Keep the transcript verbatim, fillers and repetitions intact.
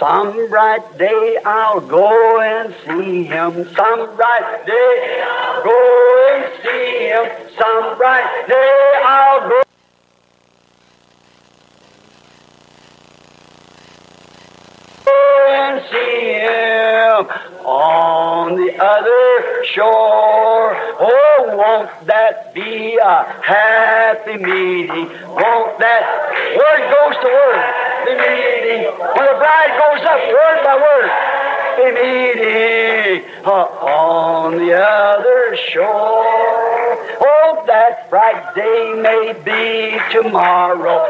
Some bright day I'll go and see him. Some bright day I'll go and see him. Some bright day I'll go and see him on the other shore. Oh, won't that be a happy meeting? Won't that word goes to word, the meeting. When the bride goes up word by word, the meeting uh, on the other shore. Oh, that bright day may be tomorrow.